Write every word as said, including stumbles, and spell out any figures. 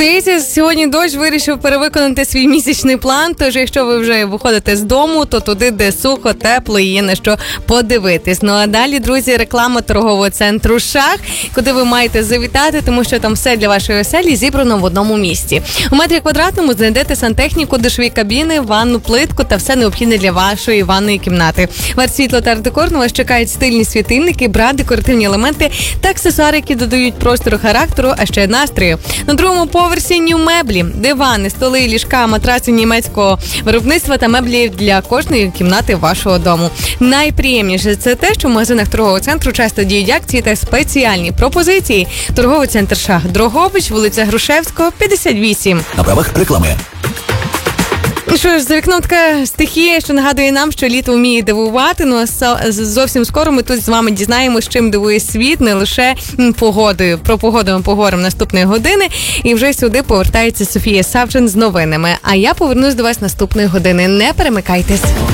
Здається, сьогодні дощ вирішив перевиконати свій місячний план, тож якщо ви вже виходите з дому, то туди, де сухо, тепло і є на що подивитись. Ну а далі, друзі, реклама торгового центру «Шах», куди ви маєте завітати, тому що там все для вашої оселі зібрано в одному місці. У метрі квадратному знайдете сантехніку, душові кабіни, ванну, плитку та все необхідне для вашої ванної кімнати. Варт світло та арт-декор на вас чекають стильні світильники, бра, декоративні елементи та аксесуари, які додають простору характеру, а ще настрою. На другому поверсі нью-меблі, дивани, столи, ліжка, матраси німецького виробництва та меблі для кожної кімнати вашого дому. Найприємніше це те, що в магазинах торгового центру часто діють акції та спеціальні пропозиції. Торговий центр «Шах», Дрогобич, вулиця Грушевського, п'ятдесят вісім. На правах реклами. Ну що ж, за вікном така стихія, що нагадує нам, що літо вміє дивувати. Ну а зовсім скоро ми тут з вами дізнаємося, чим дивує світ, не лише погодою. Про погоду ми поговоримо наступної години. І вже сюди повертається Софія Савчин з новинами. А я повернусь до вас наступної години. Не перемикайтесь.